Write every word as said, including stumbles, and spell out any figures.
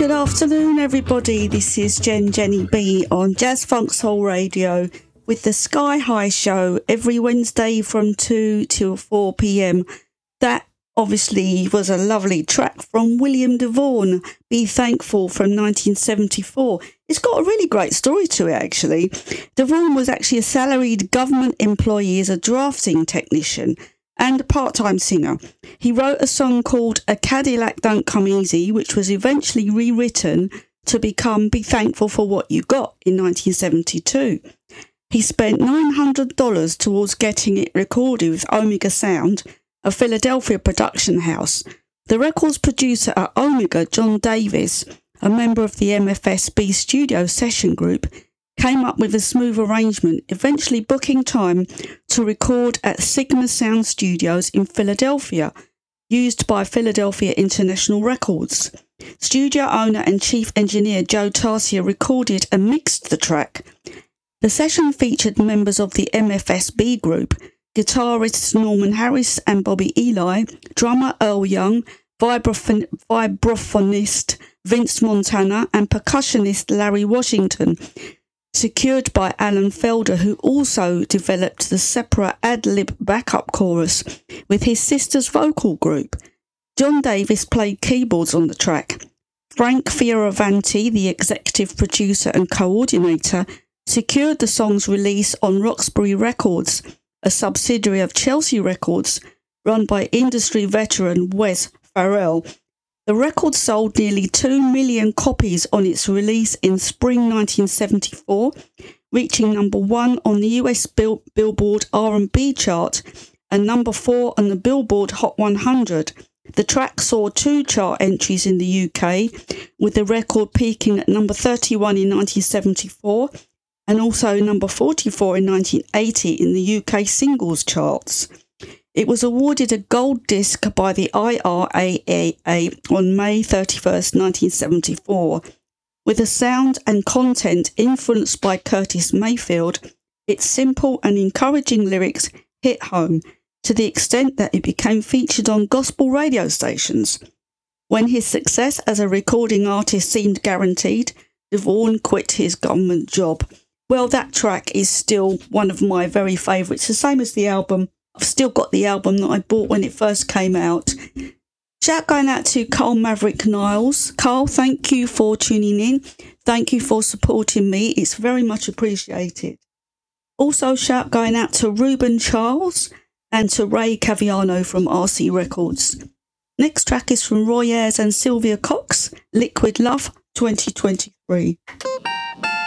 Good afternoon, everybody. This is Jen Jenny B on Jazz Funk Soul Radio with the Sky High Show every Wednesday from two till four p.m. That obviously was a lovely track from William DeVaughn, Be Thankful, from nineteen seventy-four. It's got a really great story to it, actually. DeVaughn was actually a salaried government employee as a drafting technician and a part-time singer. He wrote a song called A Cadillac Don't Come Easy, which was eventually rewritten to become Be Thankful for What You Got in nineteen seventy-two. He spent nine hundred dollars towards getting it recorded with Omega Sound, a Philadelphia production house. The record's producer at Omega, John Davis, a member of the M F S B studio session group, came up with a smooth arrangement, eventually booking time to record at Sigma Sound Studios in Philadelphia, used by Philadelphia International Records. Studio owner and chief engineer Joe Tarsia recorded and mixed the track. The session featured members of the M F S B group, guitarists Norman Harris and Bobby Eli, drummer Earl Young, vibraphon- vibraphonist Vince Montana, and percussionist Larry Washington, secured by Alan Felder, who also developed the separate ad-lib backup chorus with his sister's vocal group. John Davis played keyboards on the track. Frank Fioravanti, the executive producer and coordinator, secured the song's release on Roxbury Records, a subsidiary of Chelsea Records, run by industry veteran Wes Farrell. The record sold nearly two million copies on its release in spring nineteen seventy-four, reaching number one on the U S Bill- Billboard R and B chart and number four on the Billboard Hot one hundred. The track saw two chart entries in the U K, with the record peaking at number thirty-one in nineteen seventy-four and also number forty-four in nineteen eighty in the U K singles charts. It was awarded a gold disc by the I R A A on May thirty-first, nineteen seventy-four. With a sound and content influenced by Curtis Mayfield, its simple and encouraging lyrics hit home to the extent that it became featured on gospel radio stations. When his success as a recording artist seemed guaranteed, DeVaughn quit his government job. Well, that track is still one of my very favourites, the same as the album. I've still got the album that I bought when it first came out. Shout going out to Carl Maverick Niles. Carl, thank you for tuning in. Thank you for supporting me. It's very much appreciated. Also, shout going out to Ruben Charles and to Ray Caviano from R C Records. Next track is from Roy Ayers and Sylvia Cox, Liquid Love twenty twenty-three.